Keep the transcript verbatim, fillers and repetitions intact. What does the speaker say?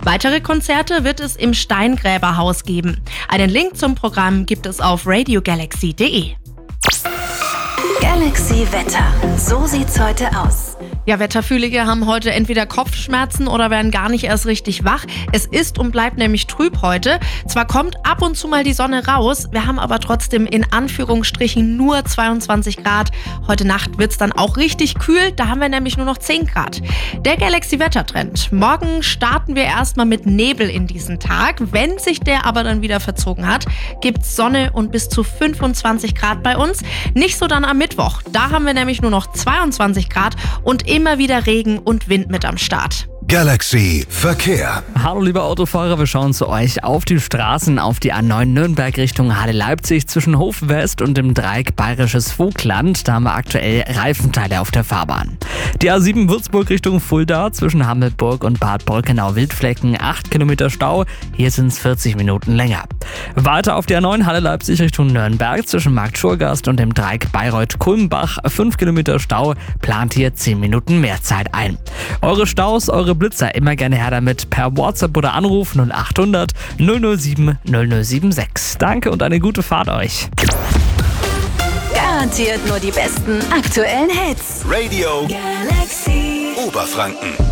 Weitere Konzerte wird es im Steingräberhaus geben. Einen Link zum Programm gibt es auf radio galaxy punkt de. Galaxy Wetter. So sieht's heute aus. Ja, Wetterfühlige haben heute entweder Kopfschmerzen oder werden gar nicht erst richtig wach. Es ist und bleibt nämlich trüb heute. Zwar kommt ab und zu mal die Sonne raus, wir haben aber trotzdem in Anführungsstrichen nur zweiundzwanzig Grad. Heute Nacht wird's dann auch richtig kühl, da haben wir nämlich nur noch zehn Grad. Der Galaxy-Wettertrend. Morgen starten wir erstmal mit Nebel in diesen Tag. Wenn sich der aber dann wieder verzogen hat, gibt's Sonne und bis zu fünfundzwanzig Grad bei uns. Nicht so dann am Mittwoch. Da haben wir nämlich nur noch zweiundzwanzig Grad und immer wieder Regen und Wind mit am Start. Galaxy Verkehr. Hallo liebe Autofahrer, wir schauen zu euch auf die Straßen, auf die A neun Nürnberg Richtung Halle-Leipzig zwischen Hof West und dem Dreieck Bayerisches Vogtland. Da haben wir aktuell Reifenteile auf der Fahrbahn. Die A sieben Würzburg Richtung Fulda zwischen Hammelburg und Bad Borkenau-Wildflecken, acht Kilometer Stau, hier sind es vierzig Minuten länger. Weiter auf die A neun Halle-Leipzig Richtung Nürnberg zwischen Markt Schurgast und dem Dreieck Bayreuth-Kulmbach, fünf Kilometer Stau, plant hier zehn Minuten mehr Zeit ein. Eure Staus, eure Blitzer immer gerne her damit per WhatsApp oder Anruf null acht hundert null null sieben null null sieben sechs. Danke und eine gute Fahrt euch. Garantiert nur die besten aktuellen Hits. Radio Galaxy Oberfranken.